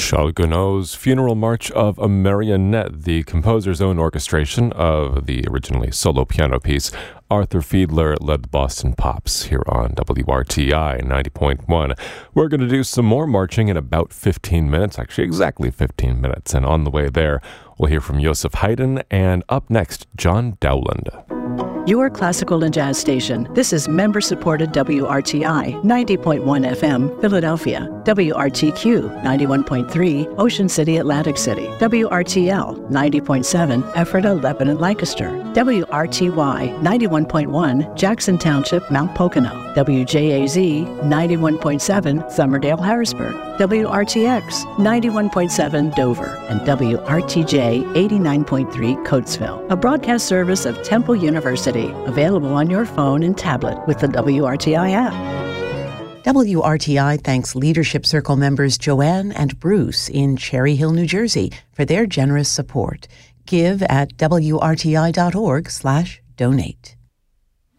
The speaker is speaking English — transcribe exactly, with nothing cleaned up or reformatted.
Charles Gounod's Funeral March of a Marionette, the composer's own orchestration of the originally solo piano piece. Arthur Fiedler led the Boston Pops here on W R T I ninety point one. We're going to do some more marching in about fifteen minutes, actually exactly fifteen minutes. And on the way there, we'll hear from Joseph Haydn, and up next, John Dowland. Your classical and jazz station. This is member-supported W R T I ninety point one F M, Philadelphia. W R T Q ninety-one point three, Ocean City, Atlantic City. W R T L ninety point seven, Ephrata, Lebanon, Lancaster. W R T Y ninety-one point one, Jackson Township, Mount Pocono. W J A Z ninety-one point seven, Somerdale, Harrisburg. W R T X ninety-one point seven, Dover. And W R T J eighty-nine point three, Coatesville. A broadcast service of Temple University. Available on your phone and tablet with the W R T I app. W R T I thanks Leadership Circle members Joanne and Bruce in Cherry Hill, New Jersey for their generous support. Give at W R T I dot org slash donate.